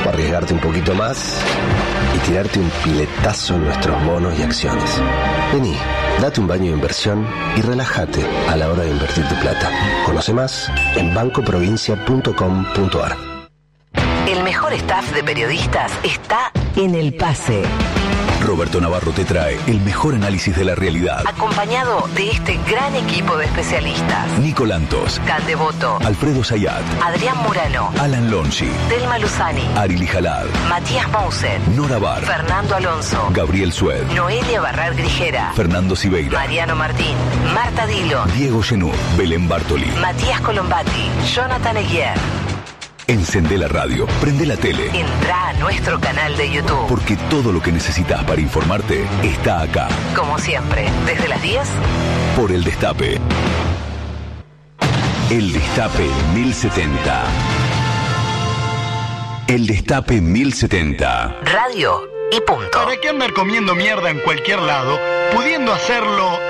o arriesgarte un poquito más y tirarte un piletazo en nuestros bonos y acciones. Vení, date un baño de inversión y relájate a la hora de invertir tu plata. Conoce más en bancoprovincia.com.ar. El mejor staff de periodistas está en El Pase. Roberto Navarro te trae el mejor análisis de la realidad, acompañado de este gran equipo de especialistas: Nico Lantos, Cal Devoto, Alfredo Zayat, Adrián Murano, Alan Lonchi, Delma Luzani, Arili Jalad, Matías Mousen, Nora Bar, Fernando Alonso, Gabriel Sued, Noelia Barrar Grijera, Fernando Siveira, Mariano Martín, Marta Dillon, Diego Genú, Belén Bartoli, Matías Colombati, Jonathan Eguier. Encendé la radio, prende la tele. Entrá a nuestro canal de YouTube. Porque todo lo que necesitas para informarte está acá. Como siempre, desde las 10. Por El Destape. El Destape 1070. El Destape 1070. Radio y punto. ¿Para qué andar comiendo mierda en cualquier lado, pudiendo hacerlo